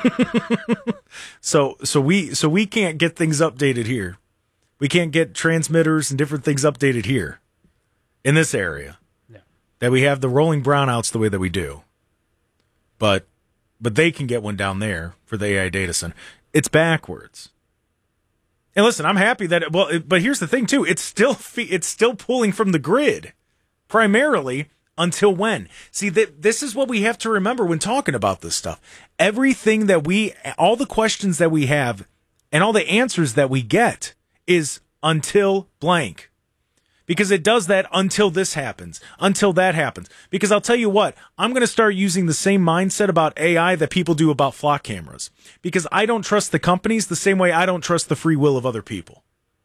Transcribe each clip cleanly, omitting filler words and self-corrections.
So we can't get things updated here. We can't get transmitters and different things updated here in this area. No. That we have the rolling brownouts the way that we do. But they can get one down there for the AI data center. It's backwards. And listen, I'm happy that but here's the thing too. It's still pulling from the grid primarily until when? See, this is what we have to remember when talking about this stuff. Everything all the questions that we have and all the answers that we get is until blank. Because it does that until this happens, until that happens. Because I'll tell you what, I'm going to start using the same mindset about AI that people do about flock cameras. Because I don't trust the companies the same way I don't trust the free will of other people.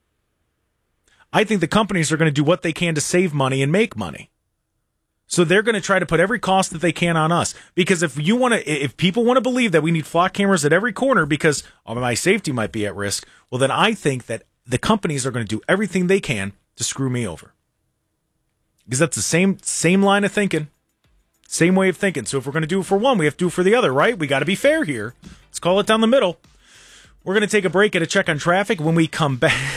I think the companies are going to do what they can to save money and make money. So they're going to try to put every cost that they can on us. Because if people want to believe that we need flock cameras at every corner because my safety might be at risk, well, then I think that the companies are going to do everything they can to screw me over. Because that's the same line of thinking. Same way of thinking. So if we're going to do it for one, we have to do it for the other, right? We got to be fair here. Let's call it down the middle. We're going to take a break and a check on traffic. When we come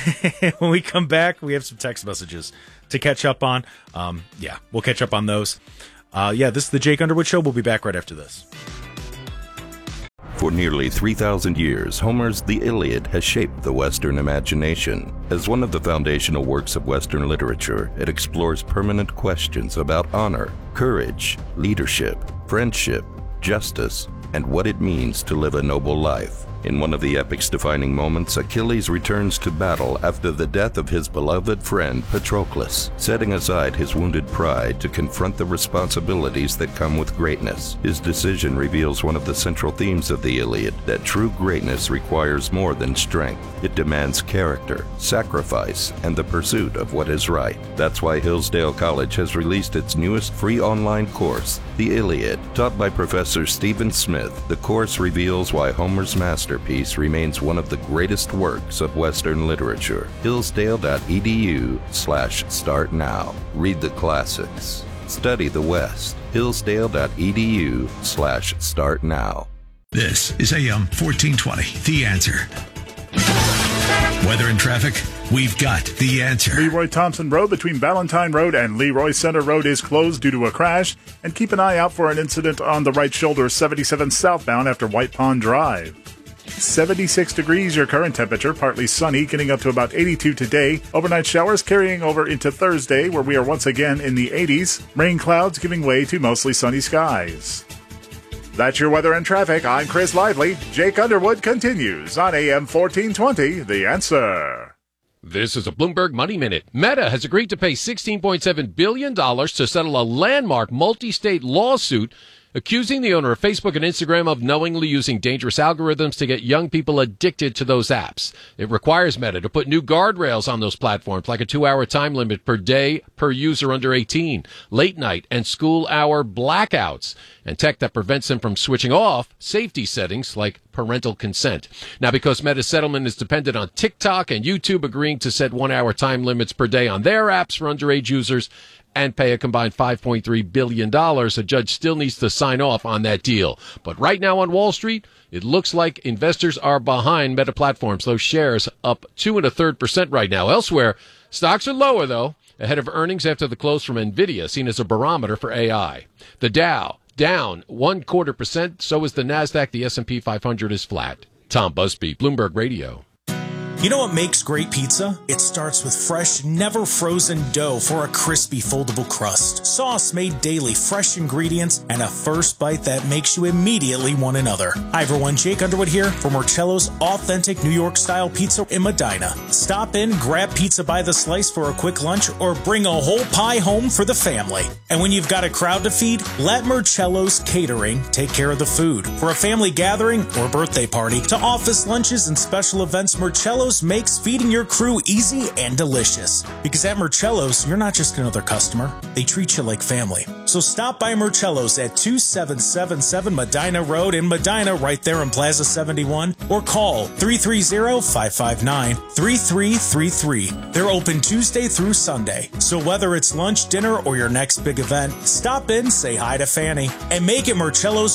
back, we have some text messages to catch up on. We'll catch up on those. This is the Jake Underwood Show. We'll be back right after this. For nearly 3,000 years, Homer's The Iliad has shaped the Western imagination. As one of the foundational works of Western literature, it explores permanent questions about honor, courage, leadership, friendship, justice, and what it means to live a noble life. In one of the epic's defining moments, Achilles returns to battle after the death of his beloved friend Patroclus, setting aside his wounded pride to confront the responsibilities that come with greatness. His decision reveals one of the central themes of the Iliad, that true greatness requires more than strength. It demands character, sacrifice, and the pursuit of what is right. That's why Hillsdale College has released its newest free online course, The Iliad. Taught by Professor Stephen Smith, the course reveals why Homer's masterpiece remains one of the greatest works of Western literature. Hillsdale.edu/start now. Read the classics. Study the West. Hillsdale.edu/start now. This is AM 1420, The Answer. Weather and traffic, we've got the answer. Leroy Thompson Road between Valentine Road and Leroy Center Road is closed due to a crash. And keep an eye out for an incident on the right shoulder 77 southbound after White Pond Drive. 76 degrees your current temperature, partly sunny, getting up to about 82 today. Overnight showers carrying over into Thursday, where we are once again in the 80s. Rain clouds giving way to mostly sunny skies. That's your weather and traffic. I'm Chris Lively. Jake Underwood continues on AM 1420, The Answer. This is a Bloomberg Money Minute. Meta has agreed to pay $16.7 billion to settle a landmark multi-state lawsuit accusing the owner of Facebook and Instagram of knowingly using dangerous algorithms to get young people addicted to those apps. It requires Meta to put new guardrails on those platforms, like a 2-hour time limit per day per user under 18, late night and school hour blackouts, and tech that prevents them from switching off safety settings like parental consent. Now, because Meta's settlement is dependent on TikTok and YouTube agreeing to set 1-hour time limits per day on their apps for underage users, and pay a combined $5.3 billion, a judge still needs to sign off on that deal. But right now on Wall Street, it looks like investors are behind Meta Platforms. Those shares up 2 1/3% right now. Elsewhere, stocks are lower, though, ahead of earnings after the close from NVIDIA, seen as a barometer for AI. The Dow down 0.25%. So is the NASDAQ. The S&P 500 is flat. Tom Busby, Bloomberg Radio. You know what makes great pizza? It starts with fresh, never frozen dough for a crispy foldable crust, sauce made daily, fresh ingredients, and a first bite that makes you immediately want another. Hi everyone, Jake Underwood here for Marcello's authentic New York-style pizza in Medina. Stop in, grab pizza by the slice for a quick lunch, or bring a whole pie home for the family. And when you've got a crowd to feed, let Marcello's Catering take care of the food. For a family gathering or birthday party, to office lunches and special events, Marcello's makes feeding your crew easy and delicious. Because at Marcello's, you're not just another customer. They treat you like family. So stop by Marcello's at 2777 Medina Road in Medina, right there in Plaza 71, or call 330-559-3333. They're open Tuesday through Sunday. So whether it's lunch, dinner, or your next big event, stop in, say hi to Fanny, and make it Marcello's